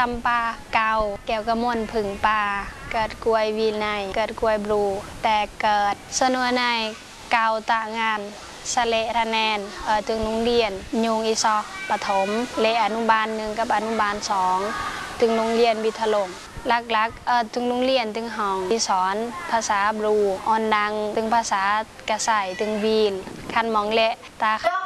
ำปลาเกาแก้วกระมวลผึ่งปลาเกิดกล้วยวีไนเกิดกล้วยบลูแต่เกิดสนัวในเกาตะงานสเลระแนนตึงโรงเรียนยุงอีซอปฐมเลอนุบาล1กับอนุบาล2ตึงโรงเรียนวิทลงลักตึงโรงเรียนตึงห้องที่สอนภาษาบลูออนดังตึงภาษากระใสตึงวีนคันมองเละตา